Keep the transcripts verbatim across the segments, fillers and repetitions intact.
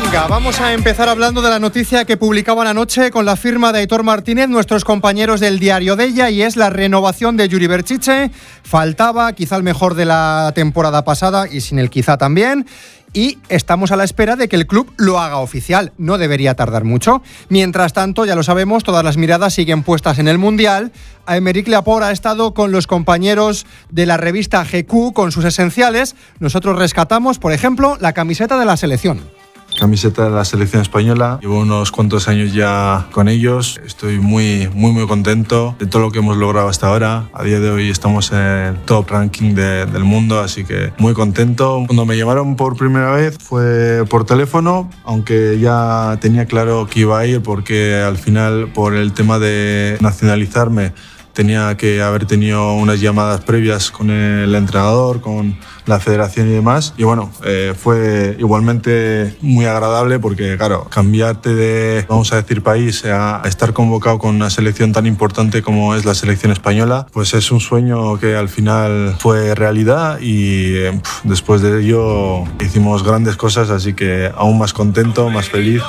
Venga, vamos a empezar hablando de la noticia que publicaban anoche con la firma de Aitor Martínez, nuestros compañeros del Diario de Ella, y es la renovación de Yuri Berchiche. Faltaba, quizá el mejor de la temporada pasada, y sin el quizá también. Y estamos a la espera de que el club lo haga oficial. No debería tardar mucho. Mientras tanto, ya lo sabemos, todas las miradas siguen puestas en el Mundial. Aymeric Laporte ha estado con los compañeros de la revista G Q con sus esenciales. Nosotros rescatamos, por ejemplo, la camiseta de la selección. Camiseta de la selección española. Llevo unos cuantos años ya con ellos. Estoy muy, muy, muy contento de todo lo que hemos logrado hasta ahora. A día de hoy estamos en el top ranking de, del mundo, así que muy contento. Cuando me llamaron por primera vez fue por teléfono, aunque ya tenía claro que iba a ir porque al final, por el tema de nacionalizarme, tenía que haber tenido unas llamadas previas con el entrenador, con la federación y demás. Y bueno, eh, fue igualmente muy agradable porque, claro, cambiarte de, vamos a decir, país a estar convocado con una selección tan importante como es la selección española, pues es un sueño que al final fue realidad y eh, después de ello hicimos grandes cosas, así que aún más contento, más feliz.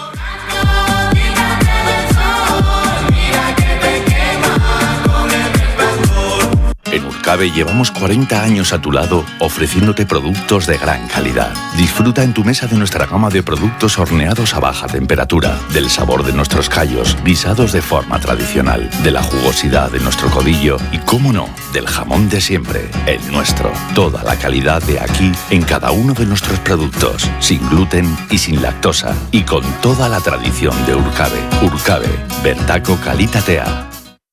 En Urcabe llevamos cuarenta años a tu lado ofreciéndote productos de gran calidad. Disfruta en tu mesa de nuestra gama de productos horneados a baja temperatura, del sabor de nuestros callos, guisados de forma tradicional, de la jugosidad de nuestro codillo y, cómo no, del jamón de siempre, el nuestro. Toda la calidad de aquí en cada uno de nuestros productos, sin gluten y sin lactosa, y con toda la tradición de Urcabe. Urcabe, Bertaco Kalitatea.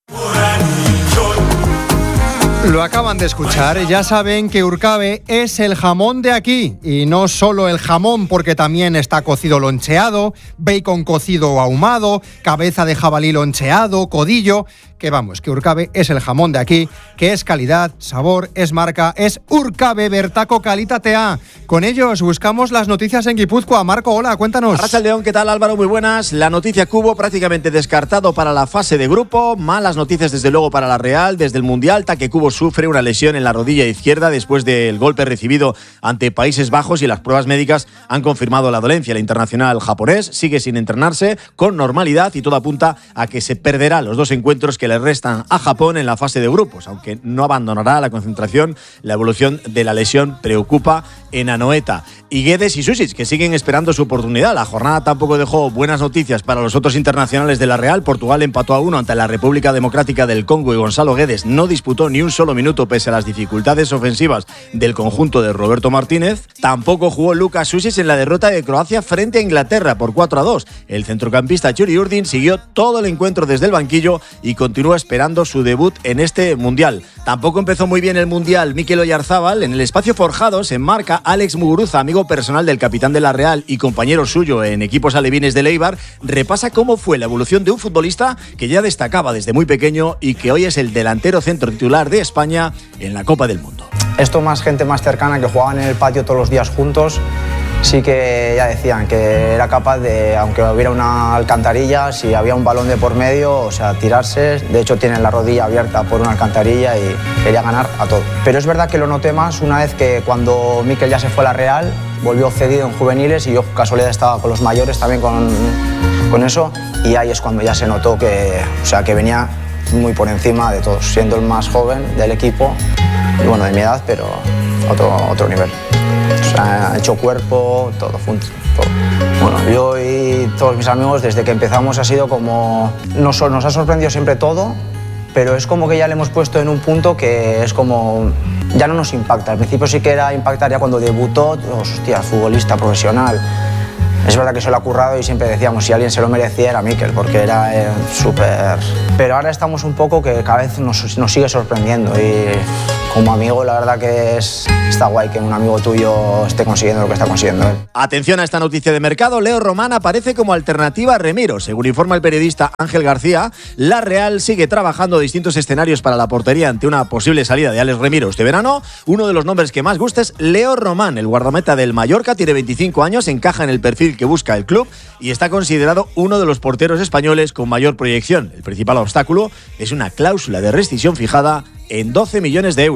Lo acaban de escuchar, ya saben que Urcabe es el jamón de aquí, y no solo el jamón, porque también está cocido loncheado, bacon cocido o ahumado, cabeza de jabalí loncheado, codillo, que vamos, que Urcabe es el jamón de aquí, que es calidad, sabor, es marca, es Urcabe Bertaco Kalitatea. Con ellos buscamos las noticias en Guipúzcoa. Marco, hola, cuéntanos. Arratsaldeon, ¿qué tal, Álvaro? Muy buenas. La noticia Cubo prácticamente descartado para la fase de grupo. Malas noticias desde luego para la Real. Desde el Mundial, Take Cubo sufre una lesión en la rodilla izquierda después del golpe recibido ante Países Bajos y las pruebas médicas han confirmado la dolencia. El internacional japonés sigue sin entrenarse con normalidad y todo apunta a que se perderá los dos encuentros que le restan a Japón en la fase de grupos, aunque no abandonará la concentración. La evolución de la lesión preocupa en Anoeta. Y Guedes y Sušić, que siguen esperando su oportunidad. La jornada tampoco dejó buenas noticias para los otros internacionales de la Real. Portugal empató a uno ante la República Democrática del Congo y Gonzalo Guedes no disputó ni un solo minuto pese a las dificultades ofensivas del conjunto de Roberto Martínez. Tampoco jugó Lucas Sušić en la derrota de Croacia frente a Inglaterra por cuatro a dos. El centrocampista Yuri Urdin siguió todo el encuentro desde el banquillo y continúa esperando su debut en este Mundial. Tampoco empezó muy bien el Mundial Mikel Oyarzábal. En el espacio forjado se enmarca Alex Muguruza, amigo personal del capitán de la Real y compañero suyo en equipos alevines del Eibar. Repasa cómo fue la evolución de un futbolista que ya destacaba desde muy pequeño y que hoy es el delantero centro titular de España en la Copa del Mundo. Esto más gente más cercana que jugaban en el patio todos los días juntos, sí que ya decían que era capaz de, aunque hubiera una alcantarilla, si había un balón de por medio, o sea, tirarse. De hecho, tiene la rodilla abierta por una alcantarilla y quería ganar a todo. Pero es verdad que lo noté más una vez que cuando Mikel ya se fue a la Real, volvió cedido en juveniles y yo casualidad estaba con los mayores también con, con eso, y ahí es cuando ya se notó que, o sea, que venía muy por encima de todos, siendo el más joven del equipo, y bueno, de mi edad, pero otro, otro nivel. O sea, ha hecho cuerpo, todo junto, todo. Bueno, yo y todos mis amigos desde que empezamos ha sido como... Nos, nos ha sorprendido siempre todo, pero es como que ya le hemos puesto en un punto que es como... Ya no nos impacta. Al principio sí que era impactar ya cuando debutó, hostia, futbolista profesional. Es verdad que se lo ha currado y siempre decíamos si alguien se lo merecía era Mikel, porque era eh, súper... Pero ahora estamos un poco que cada vez nos, nos sigue sorprendiendo y como amigo la verdad que es, está guay que un amigo tuyo esté consiguiendo lo que está consiguiendo él. Atención a esta noticia de mercado. Leo Román aparece como alternativa a Remiro. Según informa el periodista Ángel García, la Real sigue trabajando distintos escenarios para la portería ante una posible salida de Alex Remiro este verano. Uno de los nombres que más gusta es Leo Román. El guardameta del Mallorca tiene veinticinco años, encaja en el perfil que busca el club y está considerado uno de los porteros españoles con mayor proyección. El principal obstáculo es una cláusula de rescisión fijada en doce millones de euros.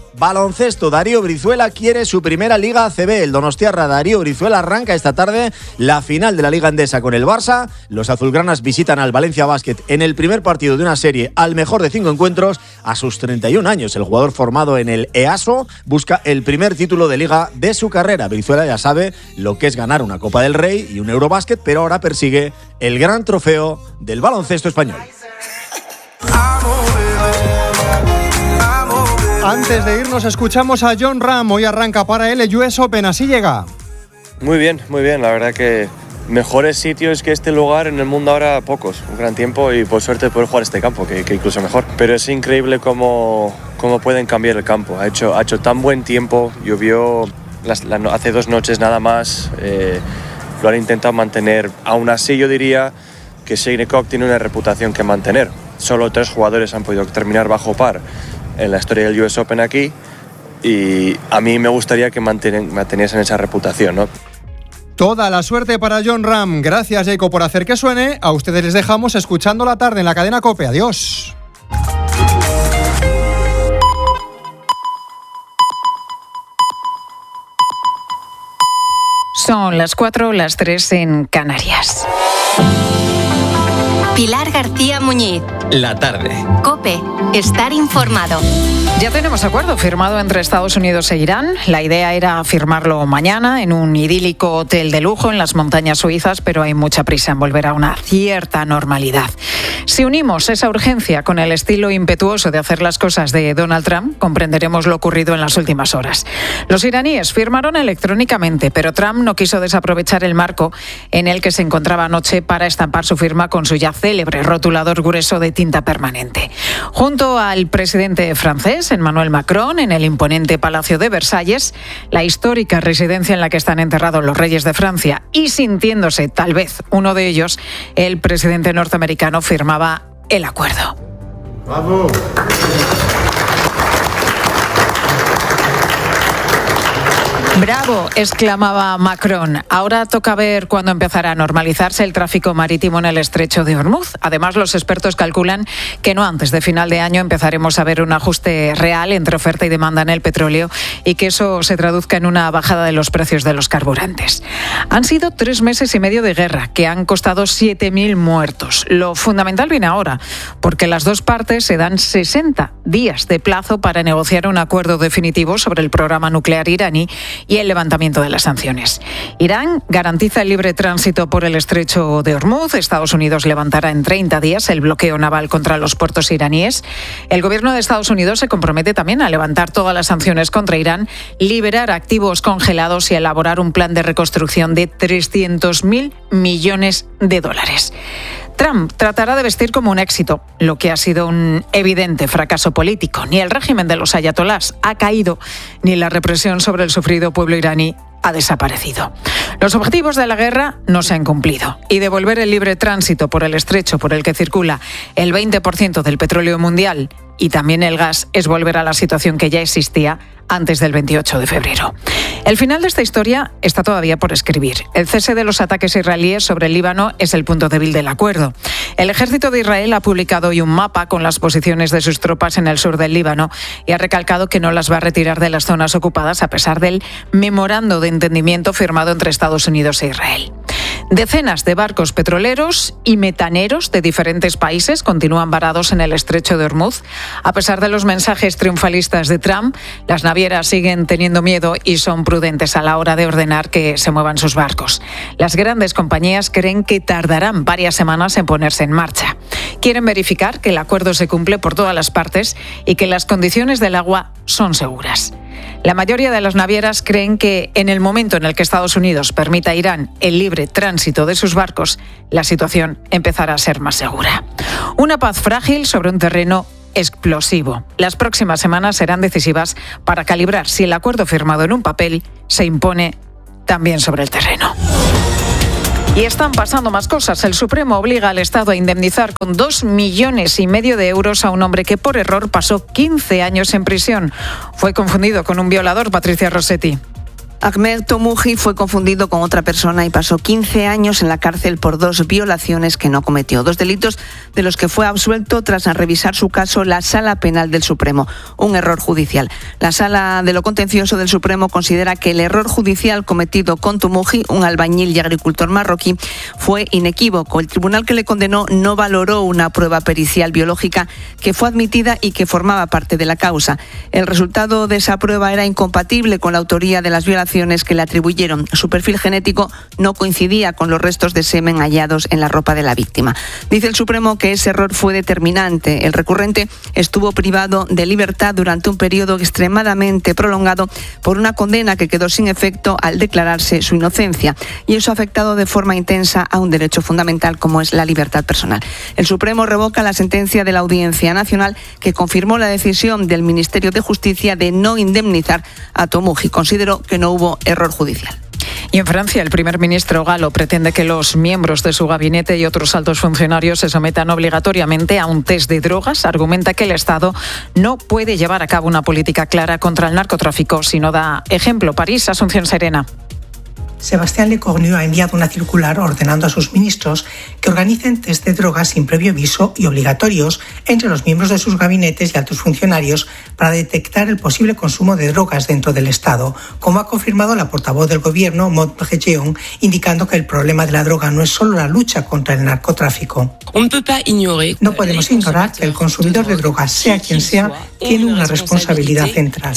Baloncesto, Darío Brizuela quiere su primera Liga A C B. El donostiarra Darío Brizuela arranca esta tarde la final de la Liga Endesa con el Barça. Los azulgranas visitan al Valencia Basket en el primer partido de una serie al mejor de cinco encuentros. A sus treinta y un años, el jugador formado en el E A S O busca el primer título de Liga de su carrera. Brizuela ya sabe lo que es ganar una Copa del Rey y un Eurobásquet, pero ahora persigue el gran trofeo del baloncesto español. Antes de irnos escuchamos a Jon Rahm. Hoy arranca para él el U S Open, así llega. Muy bien, muy bien, la verdad que mejores sitios que este lugar en el mundo ahora pocos, un gran tiempo y por suerte poder jugar este campo, que, que incluso mejor. Pero es increíble cómo, cómo pueden cambiar el campo, ha hecho, ha hecho tan buen tiempo, llovió las, la, hace dos noches nada más, eh, lo han intentado mantener, aún así yo diría que Shane Cock tiene una reputación que mantener, solo tres jugadores han podido terminar bajo par en la historia del U S Open aquí y a mí me gustaría que manteniesen esa reputación, ¿no? Toda la suerte para Jon Rahm. Gracias, Jacob, por hacer que suene. A ustedes les dejamos escuchando la tarde en la cadena COPE. Adiós. Son las cuatro, las tres en Canarias. Pilar García Muñiz. La tarde. COPE. Estar informado. Ya tenemos acuerdo firmado entre Estados Unidos e Irán. La idea era firmarlo mañana en un idílico hotel de lujo en las montañas suizas, pero hay mucha prisa en volver a una cierta normalidad. Si unimos esa urgencia con el estilo impetuoso de hacer las cosas de Donald Trump, comprenderemos lo ocurrido en las últimas horas. Los iraníes firmaron electrónicamente, pero Trump no quiso desaprovechar el marco en el que se encontraba anoche para estampar su firma con su ya célebre rotulador grueso de tinta permanente. Junto al presidente francés, Emmanuel Macron, en el imponente Palacio de Versalles, la histórica residencia en la que están enterrados los reyes de Francia, y sintiéndose tal vez uno de ellos, el presidente norteamericano firmaba el acuerdo. ¡Bravo! ¡Bravo!, exclamaba Macron. Ahora toca ver cuándo empezará a normalizarse el tráfico marítimo en el estrecho de Hormuz. Además, los expertos calculan que no antes de final de año empezaremos a ver un ajuste real entre oferta y demanda en el petróleo y que eso se traduzca en una bajada de los precios de los carburantes. Han sido tres meses y medio de guerra que han costado siete mil muertos. Lo fundamental viene ahora, porque las dos partes se dan sesenta días de plazo para negociar un acuerdo definitivo sobre el programa nuclear iraní y el levantamiento de las sanciones. Irán garantiza el libre tránsito por el estrecho de Hormuz. Estados Unidos levantará en treinta días el bloqueo naval contra los puertos iraníes. El gobierno de Estados Unidos se compromete también a levantar todas las sanciones contra Irán, liberar activos congelados y elaborar un plan de reconstrucción de trescientos mil millones de dólares. Trump tratará de vestir como un éxito, lo que ha sido un evidente fracaso político. Ni el régimen de los ayatolás ha caído, ni la represión sobre el sufrido pueblo iraní ha desaparecido. Los objetivos de la guerra no se han cumplido y devolver el libre tránsito por el estrecho por el que circula el veinte por ciento del petróleo mundial y también el gas es volver a la situación que ya existía antes del veintiocho de febrero. El final de esta historia está todavía por escribir. El cese de los ataques israelíes sobre el Líbano es el punto débil del acuerdo. El ejército de Israel ha publicado hoy un mapa con las posiciones de sus tropas en el sur del Líbano y ha recalcado que no las va a retirar de las zonas ocupadas a pesar del memorando de entendimiento firmado entre Estados Unidos e Israel. Decenas de barcos petroleros y metaneros de diferentes países continúan varados en el estrecho de Hormuz. A pesar de los mensajes triunfalistas de Trump, las navieras siguen teniendo miedo y son prudentes a la hora de ordenar que se muevan sus barcos. Las grandes compañías creen que tardarán varias semanas en ponerse en marcha. Quieren verificar que el acuerdo se cumple por todas las partes y que las condiciones del agua son seguras. La mayoría de las navieras creen que en el momento en el que Estados Unidos permita a Irán el libre tránsito de sus barcos, la situación empezará a ser más segura. Una paz frágil sobre un terreno explosivo. Las próximas semanas serán decisivas para calibrar si el acuerdo firmado en un papel se impone también sobre el terreno. Y están pasando más cosas. El Supremo obliga al Estado a indemnizar con dos millones y medio de euros a un hombre que por error pasó quince años en prisión. Fue confundido con un violador, Patricia Rossetti. Ahmed Tomuji fue confundido con otra persona y pasó quince años en la cárcel por dos violaciones que no cometió. Dos delitos de los que fue absuelto tras revisar su caso la Sala Penal del Supremo. Un error judicial. La Sala de lo Contencioso del Supremo considera que el error judicial cometido con Tomuji, un albañil y agricultor marroquí, fue inequívoco. El tribunal que le condenó no valoró una prueba pericial biológica que fue admitida y que formaba parte de la causa. El resultado de esa prueba era incompatible con la autoría de las violaciones que le atribuyeron. Su perfil genético no coincidía con los restos de semen hallados en la ropa de la víctima. Dice el Supremo que ese error fue determinante. El recurrente estuvo privado de libertad durante un periodo extremadamente prolongado por una condena que quedó sin efecto al declararse su inocencia. Y eso ha afectado de forma intensa a un derecho fundamental como es la libertad personal. El Supremo revoca la sentencia de la Audiencia Nacional que confirmó la decisión del Ministerio de Justicia de no indemnizar a Tomuji. Consideró que no hubo error judicial. Y en Francia, el primer ministro galo pretende que los miembros de su gabinete y otros altos funcionarios se sometan obligatoriamente a un test de drogas. Argumenta que el Estado no puede llevar a cabo una política clara contra el narcotráfico si no da ejemplo. París, Asunción Serena. Sebastián Lecornu ha enviado una circular ordenando a sus ministros que organicen test de drogas sin previo aviso y obligatorios entre los miembros de sus gabinetes y altos funcionarios para detectar el posible consumo de drogas dentro del Estado, como ha confirmado la portavoz del gobierno, Maud Breguet, indicando que el problema de la droga no es solo la lucha contra el narcotráfico. No podemos ignorar que el consumidor de drogas, sea quien sea, tiene una responsabilidad central.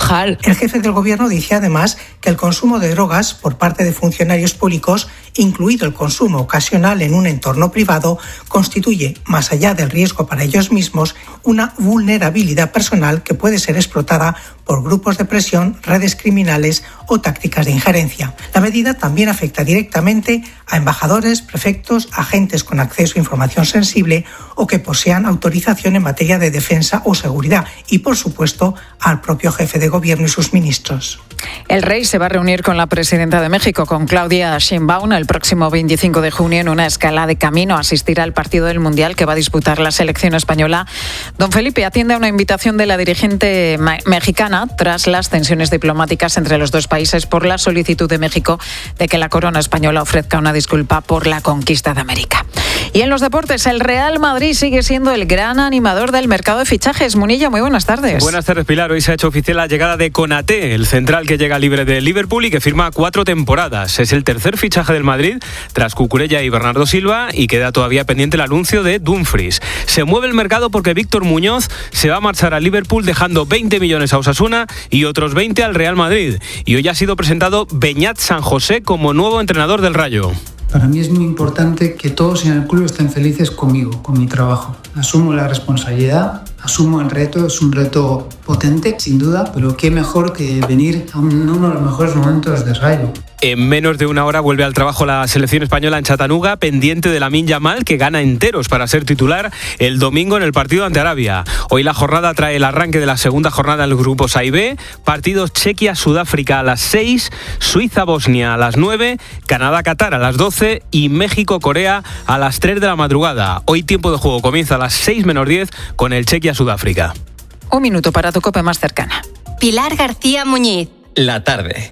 El jefe del gobierno dice además que el consumo de drogas por parte de funcionarios públicos, incluido el consumo ocasional en un entorno privado, constituye, más allá del riesgo para ellos mismos, una vulnerabilidad personal que puede ser explotada por grupos de presión, redes criminales o tácticas de injerencia. La medida también afecta directamente a embajadores, prefectos, agentes con acceso a información sensible o que posean autorización en materia de defensa o seguridad y, por supuesto, al propio jefe de gobierno y sus ministros. El rey se va a reunir con la presidenta de México, con Claudia Sheinbaum, el próximo veinticinco de junio en una escala de camino a asistir al partido del Mundial que va a disputar la selección española. Don Felipe atiende a una invitación de la dirigente mexicana tras las tensiones diplomáticas entre los dos países por la solicitud de México de que la corona española ofrezca una disculpa por la conquista de América. Y en los deportes, el Real Madrid sigue siendo el gran animador del mercado de fichajes. Munilla, muy buenas tardes. Buenas tardes, Pilar. Hoy se ha hecho oficial la llegada de Konaté, el central que llega libre de Liverpool y que firma cuatro temporadas. Es el tercer fichaje del Madrid tras Cucurella y Bernardo Silva y queda todavía pendiente el anuncio de Dumfries. Se mueve el mercado porque Víctor Muñoz se va a marchar a Liverpool dejando veinte millones a Osasuna y otros veinte al Real Madrid. Y hoy ha sido presentado Beñat San José como nuevo entrenador del Rayo. Para mí es muy importante que todos en el club estén felices conmigo, con mi trabajo. Asumo la responsabilidad, asumo el reto, es un reto potente, sin duda, pero qué mejor que venir a uno de los mejores momentos de Rayo. En menos de una hora vuelve al trabajo la selección española en Chattanooga, pendiente de Lamine Yamal, que gana enteros para ser titular el domingo en el partido ante Arabia. Hoy la jornada trae el arranque de la segunda jornada del grupo A y B, partidos Chequia-Sudáfrica a las seis, Suiza-Bosnia a las nueve, Canadá-Qatar a las doce y México-Corea a las tres de la madrugada. Hoy tiempo de juego comienza a las seis menos diez con el Chequia-Sudáfrica. Un minuto para tu COPE más cercana. Pilar García Muñiz. La tarde.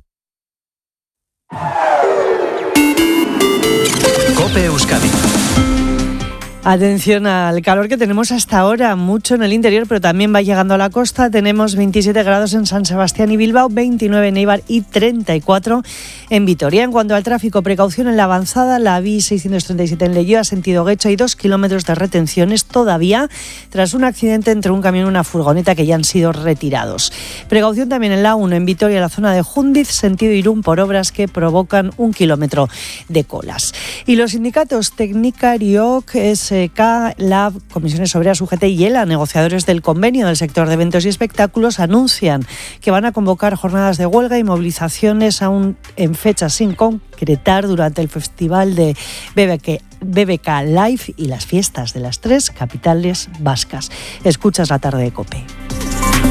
COPE Euskadi. Atención al calor que tenemos hasta ahora, mucho en el interior, pero también va llegando a la costa. Tenemos veintisiete grados en San Sebastián y Bilbao, veintinueve en Eibar y treinta y cuatro en Vitoria. En cuanto al tráfico, precaución en la avanzada, la B I seiscientos treinta y siete en Leioa, sentido Guecho, hay dos kilómetros de retenciones todavía tras un accidente entre un camión y una furgoneta que ya han sido retirados. Precaución también en la A uno en Vitoria, la zona de Jundiz, sentido Irún, por obras que provocan un kilómetro de colas. Y los sindicatos Tecnicariok, S K, Lab, Comisiones Obreras, U G T y ELA, negociadores del convenio del sector de eventos y espectáculos, anuncian que van a convocar jornadas de huelga y movilizaciones aún en fechas sin concretar durante el festival de B B K Live y las fiestas de las tres capitales vascas. Escuchas La Tarde de COPE.